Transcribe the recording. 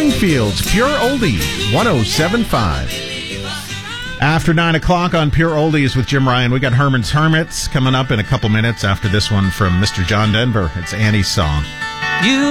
Springfield's Pure Oldie, 107.5. After 9 o'clock on Pure Oldies with Jim Ryan, we got Herman's Hermits coming up in a couple minutes after this one from Mr. John Denver. It's Annie's song.